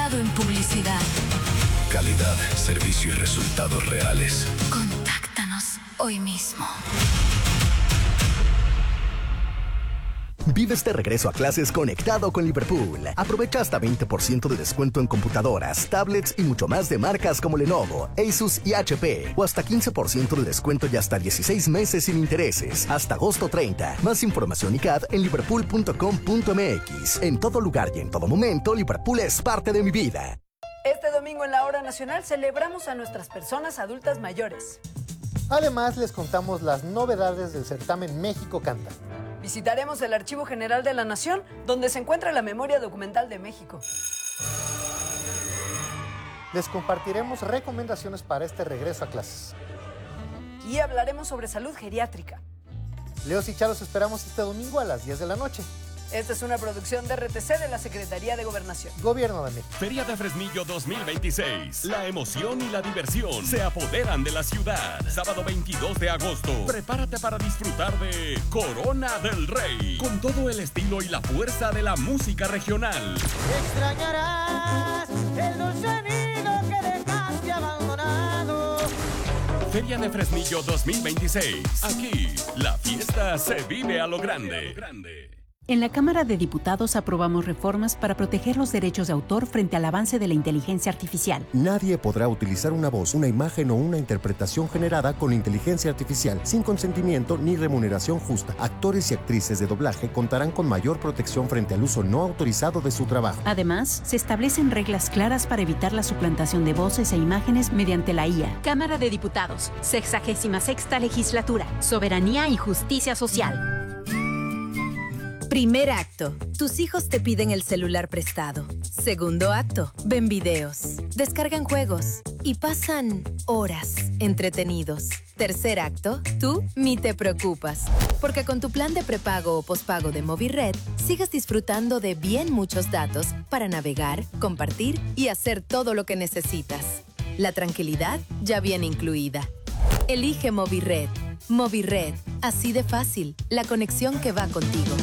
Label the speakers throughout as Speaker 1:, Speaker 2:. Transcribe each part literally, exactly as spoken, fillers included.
Speaker 1: confiado en publicidad.
Speaker 2: Calidad, servicio y resultados reales.
Speaker 1: Contáctanos hoy mismo.
Speaker 3: Vives de regreso a clases conectado con Liverpool. Aprovecha hasta veinte por ciento de descuento en computadoras, tablets y mucho más de marcas como Lenovo, Asus y H P. O hasta quince por ciento de descuento y hasta dieciséis meses sin intereses. Hasta agosto treinta. Más información y C A D en liverpool punto com punto m x. En todo lugar y en todo momento, Liverpool es parte de mi vida.
Speaker 4: Este domingo en la Hora Nacional celebramos a nuestras personas adultas mayores.
Speaker 5: Además, les contamos las novedades del certamen México Canta.
Speaker 4: Visitaremos el Archivo General de la Nación, donde se encuentra la memoria documental de México.
Speaker 5: Les compartiremos recomendaciones para este regreso a clases.
Speaker 4: Y hablaremos sobre salud geriátrica.
Speaker 5: Leos y Charo, los esperamos este domingo a las diez de la noche.
Speaker 4: Esta es una producción de R T C de la Secretaría de Gobernación.
Speaker 5: Gobierno de México.
Speaker 6: Feria de Fresnillo dos mil veintiséis. La emoción y la diversión se apoderan de la ciudad. Sábado veintidós de agosto. Prepárate para disfrutar de Corona del Rey. Con todo el estilo y la fuerza de la música regional.
Speaker 7: Extrañarás el dulce nido que dejaste abandonado.
Speaker 6: Feria de Fresnillo dos mil veintiséis. Aquí, la fiesta se vive a lo grande.
Speaker 8: En la Cámara de Diputados aprobamos reformas para proteger los derechos de autor frente al avance de la inteligencia artificial.
Speaker 9: Nadie podrá utilizar una voz, una imagen o una interpretación generada con inteligencia artificial sin consentimiento ni remuneración justa. Actores y actrices de doblaje contarán con mayor protección frente al uso no autorizado de su trabajo.
Speaker 8: Además, se establecen reglas claras para evitar la suplantación de voces e imágenes mediante la I A.
Speaker 10: Cámara de Diputados, sexagésima sexta legislatura, soberanía y justicia social.
Speaker 11: Primer acto. Tus hijos te piden el celular prestado. Segundo acto. Ven videos, descargan juegos y pasan horas entretenidos. Tercer acto. Tú ni te preocupas. Porque con tu plan de prepago o pospago de Movirred, sigues disfrutando de bien muchos datos para navegar, compartir y hacer todo lo que necesitas. La tranquilidad ya viene incluida. Elige Movirred. Movirred. Así de fácil. La conexión que va contigo.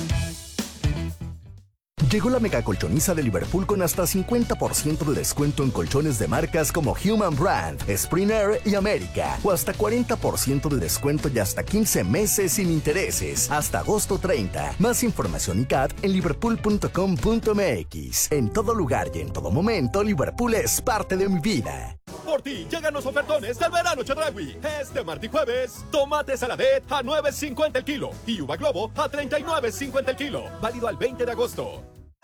Speaker 3: Llegó la mega colchoniza de Liverpool con hasta cincuenta por ciento de descuento en colchones de marcas como Human Brand, Spring Air y América. O hasta cuarenta por ciento de descuento y hasta quince meses sin intereses. Hasta agosto treinta. Más información y C A D en liverpool punto com punto m x. En todo lugar y en todo momento, Liverpool es parte de mi vida.
Speaker 12: Por ti llegan los ofertones del verano Chedraui. Este martes y jueves, tomate saladet a nueve cincuenta el kilo y uva globo a treinta y nueve cincuenta el kilo. Válido al veinte de agosto.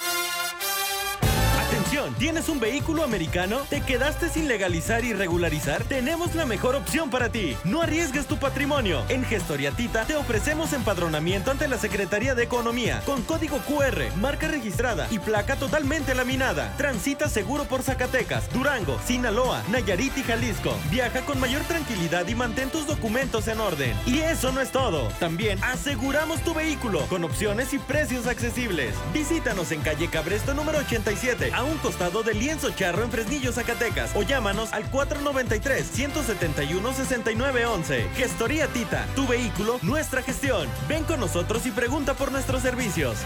Speaker 13: Atención, ¿tienes un vehículo americano? ¿Te quedaste sin legalizar y regularizar? Tenemos la mejor opción para ti. No arriesgues tu patrimonio. En Gestoría Tita te ofrecemos empadronamiento ante la Secretaría de Economía con código Q R, marca registrada y placa totalmente laminada. Transita seguro por Zacatecas, Durango, Sinaloa, Nayarit y Jalisco. Viaja con mayor tranquilidad y mantén tus documentos en orden. Y eso no es todo. También aseguramos tu vehículo con opciones y precios accesibles. Visítanos en calle Cabresto número ochenta y siete, a un costado del Lienzo Charro en Fresnillo, Zacatecas, o llámanos al cuatro noventa y tres, ciento setenta y uno, sesenta y nueve once. Gestoría Tita, tu vehículo, nuestra gestión. Ven con nosotros y pregunta por nuestros servicios.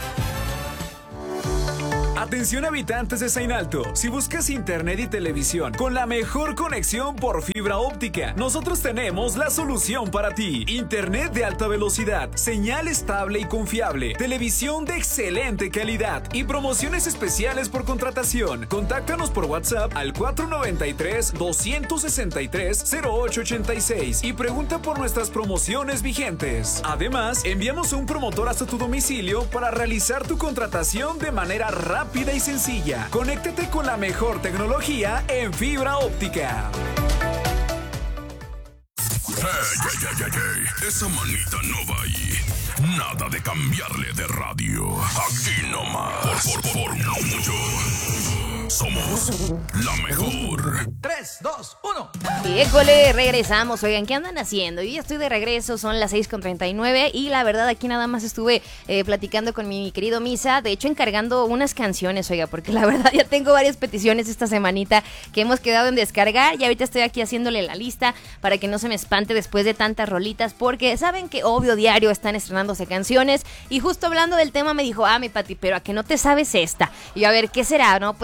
Speaker 14: Atención habitantes de Sainalto, si buscas internet y televisión con la mejor conexión por fibra óptica, nosotros tenemos la solución para ti. Internet de alta velocidad, señal estable y confiable, televisión de excelente calidad y promociones especiales por contratación. Contáctanos por WhatsApp al cuatro noventa y tres, doscientos sesenta y tres, cero ocho ochenta y seis y pregunta por nuestras promociones vigentes. Además, enviamos a un promotor hasta tu domicilio para realizar tu contratación de manera rápida y sencilla. Conéctate con la mejor tecnología en fibra óptica.
Speaker 2: Hey, hey, hey, hey, hey. Esa manita no va ahí. Nada de cambiarle de radio. Aquí nomás. Por, por, por mucho. Somos la mejor.
Speaker 15: tres, dos, uno.
Speaker 16: École, regresamos. Oigan, ¿qué andan haciendo? Yo ya estoy de regreso, son las seis con treinta y nueve y la verdad aquí nada más estuve eh, platicando con mi querido Misa, de hecho encargando unas canciones, oiga, porque la verdad ya tengo varias peticiones esta semanita que hemos quedado en descargar y ahorita estoy aquí haciéndole la lista para que no se me espante después de tantas rolitas, porque saben que obvio diario están estrenándose canciones y justo hablando del tema me dijo, ah, mi Pati, pero ¿a que no te sabes esta? Y yo, a ver, ¿qué será? No, pues la de Neta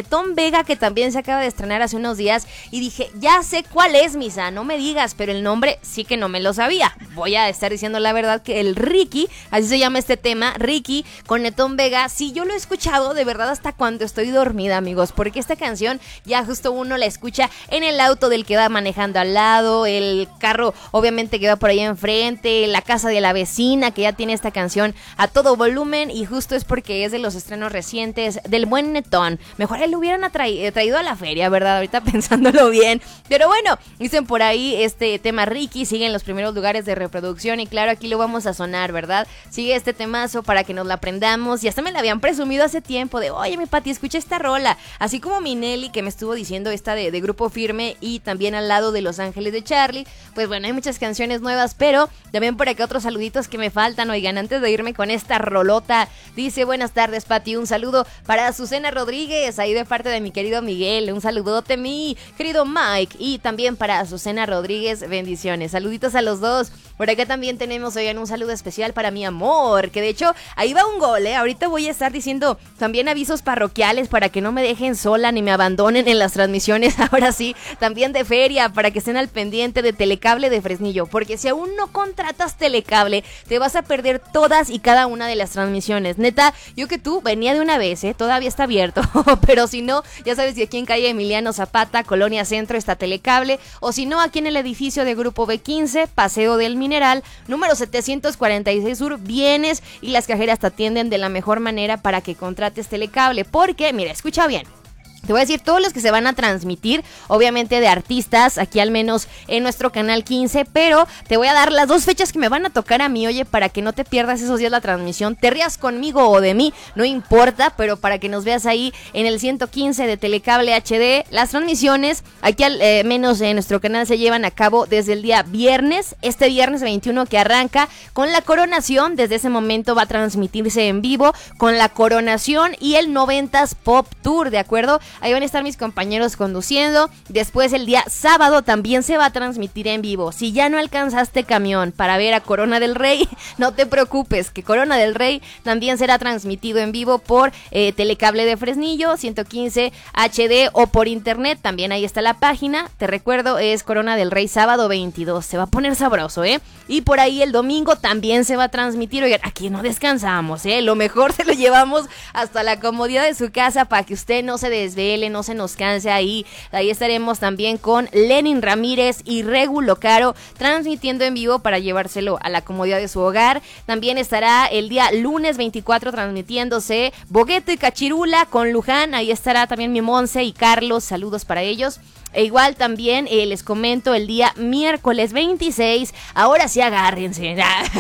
Speaker 16: Netón Vega, que también se acaba de estrenar hace unos días, y dije, ya sé cuál es, Misa, no me digas, pero el nombre sí que no me lo sabía. Voy a estar diciendo la verdad que el Ricky, así se llama este tema, Ricky, con Netón Vega, sí, yo lo he escuchado de verdad hasta cuando estoy dormida, amigos, porque esta canción ya justo uno la escucha en el auto del que va manejando al lado, el carro obviamente que va por ahí enfrente, la casa de la vecina que ya tiene esta canción a todo volumen, y justo es porque es de los estrenos recientes del buen Netón. Mejor él lo hubieran atraído, traído a la feria, ¿verdad? Ahorita pensándolo bien, pero bueno, dicen por ahí este tema Ricky sigue en los primeros lugares de reproducción, y claro, aquí lo vamos a sonar, ¿verdad? Sigue este temazo para que nos la aprendamos, y hasta me la habían presumido hace tiempo de, oye mi Pati, escucha esta rola, así como mi Nelly que me estuvo diciendo esta de, de Grupo Firme, y también al lado de Los Ángeles de Charlie. Pues bueno, hay muchas canciones nuevas, pero también por acá otros saluditos que me faltan. Oigan, antes de irme con esta rolota, dice, buenas tardes Pati, un saludo para Azucena Rodríguez, ahí de parte de mi querido Miguel, un saludote mi querido Mike, y también para Azucena Rodríguez, bendiciones, saluditos a los dos. Por acá también tenemos, oigan, un saludo especial para mi amor, que de hecho, ahí va un gol, ¿eh? Ahorita voy a estar diciendo también avisos parroquiales para que no me dejen sola ni me abandonen en las transmisiones, ahora sí, también de feria, para que estén al pendiente de Telecable de Fresnillo, porque si aún no contratas Telecable, te vas a perder todas y cada una de las transmisiones. Neta, yo que tú venía de una vez, ¿eh? Todavía está abierto, pero si no, ya sabes que aquí en calle Emiliano Zapata, Colonia Centro, está Telecable, o si no, aquí en el edificio de Grupo B quince, Paseo del Mineral, número setecientos cuarenta y seis Sur, vienes y las cajeras te atienden de la mejor manera para que contrates Telecable, porque, mira, escucha bien. Te voy a decir todos los que se van a transmitir, obviamente de artistas, aquí al menos en nuestro canal quince, pero te voy a dar las dos fechas que me van a tocar a mí, oye, para que no te pierdas esos días la transmisión, te rías conmigo o de mí, no importa, pero para que nos veas ahí en el ciento quince de Telecable H D, las transmisiones, aquí al eh, menos en nuestro canal se llevan a cabo desde el día viernes, este viernes veintiuno que arranca con la coronación, desde ese momento va a transmitirse en vivo con la coronación y el noventas Pop Tour, ¿de acuerdo? Ahí van a estar mis compañeros conduciendo. Después el día sábado también se va a transmitir en vivo. Si ya no alcanzaste camión para ver a Corona del Rey, no te preocupes, que Corona del Rey también será transmitido en vivo por eh, Telecable de Fresnillo, ciento quince H D, o por internet, también ahí está la página. Te recuerdo, es Corona del Rey sábado veintidós, se va a poner sabroso, ¿eh? Y por ahí el domingo también se va a transmitir. Oigan, aquí no descansamos, ¿eh? Lo mejor se lo llevamos hasta la comodidad de su casa para que usted no se desvele, no se nos canse ahí. Ahí estaremos también con Lenin Ramírez y Regulo Caro transmitiendo en vivo para llevárselo a la comodidad de su hogar. También estará el día lunes veinticuatro transmitiéndose Bogueto y Cachirula con Luján. Ahí estará también mi Monse y Carlos, saludos para ellos. E igual también eh, les comento el día miércoles veintiséis, ahora sí agárrense,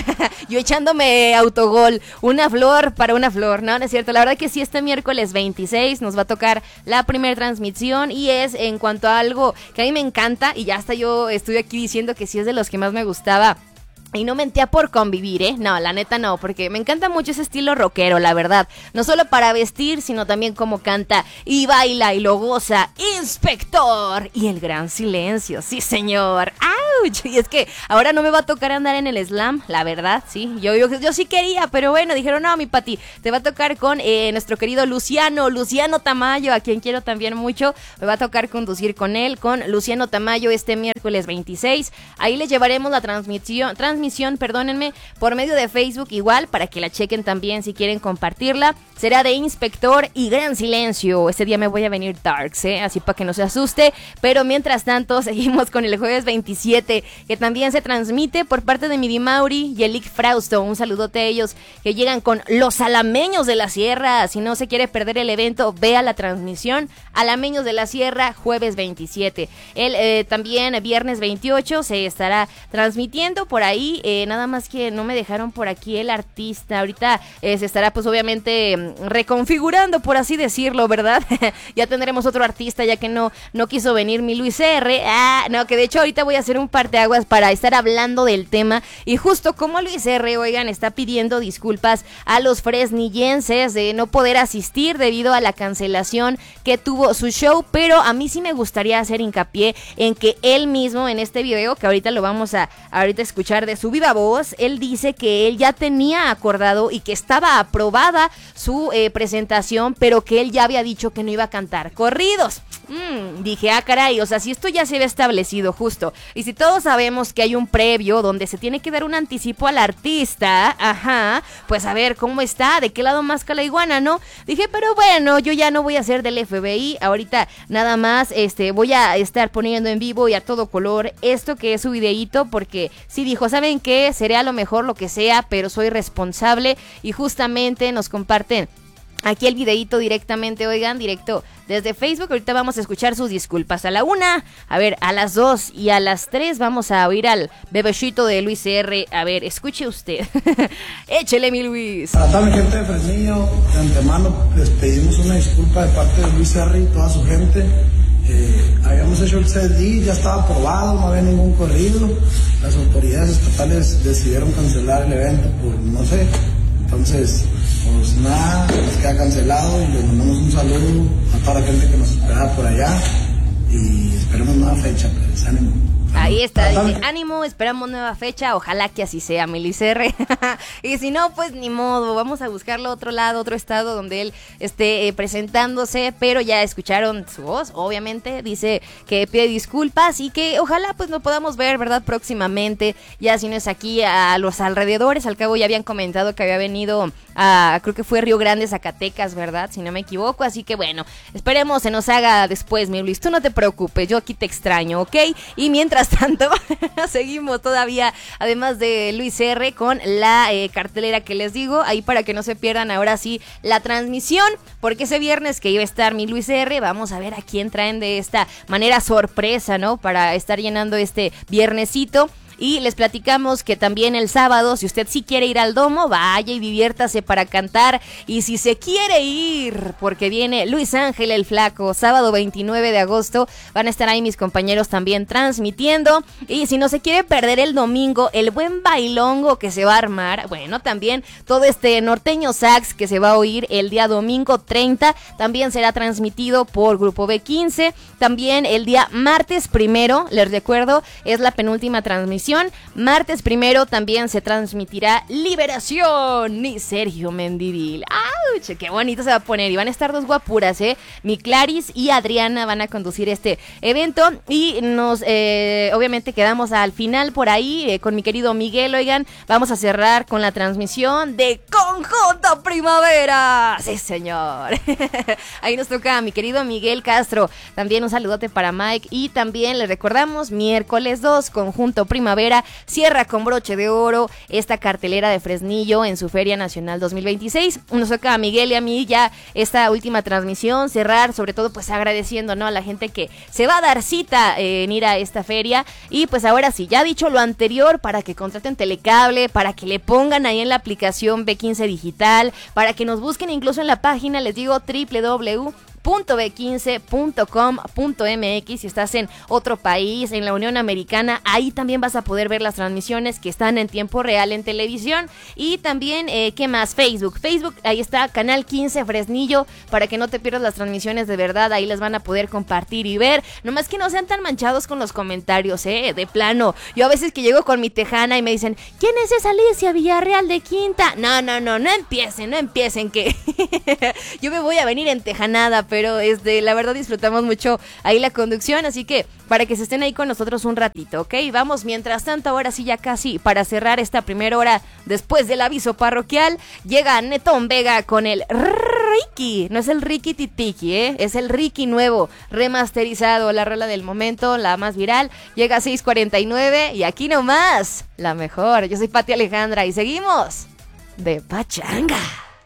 Speaker 16: yo echándome autogol, una flor para una flor, no, no es cierto, la verdad que sí, este miércoles veintiséis nos va a tocar la primera transmisión y es en cuanto a algo que a mí me encanta y ya hasta yo estoy aquí diciendo que sí es de los que más me gustaba. Y no mentía por convivir, ¿eh? No, la neta no, porque me encanta mucho ese estilo rockero, la verdad. No solo para vestir, sino también como canta y baila y lo goza Inspector y el gran silencio, sí señor. ¡Auch! Y es que ahora no me va a tocar andar en el slam, la verdad, sí. Yo, yo, yo sí quería, pero bueno, dijeron, no, mi Pati, te va a tocar con eh, nuestro querido Luciano, Luciano Tamayo, a quien quiero también mucho. Me va a tocar conducir con él, con Luciano Tamayo este miércoles veintiséis. Ahí les llevaremos la transmisión, transmisión Misión, perdónenme, por medio de Facebook igual, para que la chequen también si quieren compartirla. Será de Inspector y Gran Silencio. Este día me voy a venir darks, ¿eh? Así para que no se asuste. Pero mientras tanto, seguimos con el jueves veintisiete, que también se transmite por parte de Midi Mauri y Elic Frausto. Un saludote a ellos que llegan con Los Alameños de la Sierra. Si no se quiere perder el evento, vea la transmisión. Alameños de la Sierra, jueves veintisiete. El eh, también viernes veintiocho se estará transmitiendo por ahí. Eh, nada más que no me dejaron por aquí el artista. Ahorita eh, se estará pues obviamente reconfigurando, por así decirlo, ¿verdad? Ya tendremos otro artista, ya que no, no quiso venir mi Luis R. Ah, no, que de hecho ahorita voy a hacer un parteaguas para estar hablando del tema. Y justo como Luis R., oigan, está pidiendo disculpas a los fresnillenses de no poder asistir debido a la cancelación que tuvo su show, pero a mí sí me gustaría hacer hincapié en que él mismo en este video, que ahorita lo vamos a ahorita escuchar de su viva voz, él dice que él ya tenía acordado y que estaba aprobada su eh, presentación, pero que él ya había dicho que no iba a cantar corridos. Mm, dije, ah, caray, o sea, si esto ya se ve establecido justo, y si todos sabemos que hay un previo donde se tiene que dar un anticipo al artista, ajá, pues a ver cómo está, de qué lado más la iguana, ¿no? Dije, pero bueno, yo ya no voy a ser del F B I, ahorita nada más, este, voy a estar poniendo en vivo y a todo color esto que es su videíto, porque sí dijo, ¿saben qué? Seré a lo mejor lo que sea, pero soy responsable, y justamente nos comparten aquí el videíto directamente, oigan, directo desde Facebook. Ahorita vamos a escuchar sus disculpas a la una, a ver, a las dos y a las tres vamos a oír al bebecito de Luis R. A ver, escuche usted. Échele, mi Luis.
Speaker 15: Para toda mi gente de Fresnillo, de antemano les pedimos una disculpa de parte de Luis R. y toda su gente. Eh, habíamos hecho el C D, ya estaba aprobado, no había ningún corrido. Las autoridades estatales decidieron cancelar el evento por no sé. Entonces, pues nada, nos queda cancelado y les mandamos un saludo a toda la gente que nos esperaba por allá y esperemos nueva fecha, pues ánimo.
Speaker 16: Ahí está, dice, ánimo, esperamos nueva fecha, ojalá que así sea, mi Luis R. Y si no, pues ni modo, vamos a buscarlo a otro lado, otro estado donde él esté eh, presentándose, pero ya escucharon su voz, obviamente, dice que pide disculpas y que ojalá pues lo podamos ver, ¿verdad? Próximamente, ya si no es aquí a los alrededores, al cabo ya habían comentado que había venido a, creo que fue Río Grande, Zacatecas, ¿verdad? Si no me equivoco, así que bueno, esperemos se nos haga después, mi Luis, tú no te preocupes, yo aquí te extraño, ¿ok? Y mientras tanto, seguimos todavía, además de Luis R., con la eh, cartelera que les digo, ahí para que no se pierdan ahora sí la transmisión, porque ese viernes que iba a estar mi Luis R., vamos a ver a quién traen de esta manera sorpresa, ¿no? Para estar llenando este viernesito. Y les platicamos que también el sábado, si usted sí quiere ir al domo, vaya y diviértase para cantar. Y si se quiere ir, porque viene Luis Ángel el Flaco, sábado veintinueve de agosto, van a estar ahí mis compañeros también transmitiendo. Y si no se quiere perder el domingo, el buen bailongo que se va a armar, bueno, también todo este norteño sax que se va a oír el día domingo treinta, también será transmitido por Grupo B quince. También el día martes primero, les recuerdo, es la penúltima transmisión. Martes primero también se transmitirá Liberación y Sergio Mendivil. ¡Auch! ¡Qué bonito se va a poner! Y van a estar dos guapuras, ¿eh? Mi Claris y Adriana van a conducir este evento. Y nos, eh, obviamente, quedamos al final por ahí eh, con mi querido Miguel. Oigan, vamos a cerrar con la transmisión de Conjunto Primavera. ¡Sí, señor! Ahí nos toca a mi querido Miguel Castro. También un saludote para Mike. Y también les recordamos, miércoles dos, Conjunto Primavera cierra con broche de oro esta cartelera de Fresnillo en su Feria Nacional dos mil veintiséis. Nos toca a Miguel y a mí ya esta última transmisión, cerrar sobre todo pues agradeciendo, ¿no?, a la gente que se va a dar cita eh, en ir a esta feria. Y pues ahora sí, ya dicho lo anterior, para que contraten Telecable, para que le pongan ahí en la aplicación B quince Digital, para que nos busquen incluso en la página, les digo, doble u doble u doble u punto b quince punto com punto m x. Si estás en otro país, en la Unión Americana, ahí también vas a poder ver las transmisiones que están en tiempo real en televisión. Y también, eh, ¿qué más? Facebook, Facebook, ahí está, Canal quince Fresnillo, para que no te pierdas las transmisiones de verdad, ahí las van a poder compartir y ver, nomás que no sean tan manchados con los comentarios, eh, de plano. Yo a veces que llego con mi tejana y me dicen, ¿quién es esa Alicia Villarreal de Quinta? No, no, no, no empiecen, no empiecen, que yo me voy a venir en tejanada, pero pero este, la verdad disfrutamos mucho ahí la conducción, así que para que se estén ahí con nosotros un ratito, ¿ok? Vamos, mientras tanto, ahora sí ya casi para cerrar esta primera hora después del aviso parroquial, llega Netón Vega con el Ricky, no es el Ricky Titiki, ¿eh? Es el Ricky nuevo, remasterizado, la rola del momento, la más viral, llega a seis cuarenta y nueve y aquí nomás, la mejor. Yo soy Pati Alejandra y seguimos de pachanga.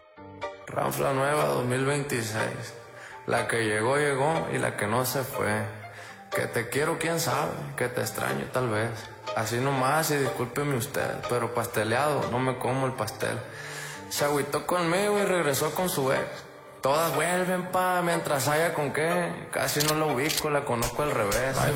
Speaker 17: Ranfla nueva dos mil veintiséis. La que llegó, llegó y la que no se fue. Que te quiero, quién sabe, que te extraño tal vez. Así nomás y discúlpeme usted, pero pasteleado, no me como el pastel. Se agüitó conmigo y regresó con su ex. Todas vuelven pa' mientras haya con qué. Casi no la ubico, la conozco al revés.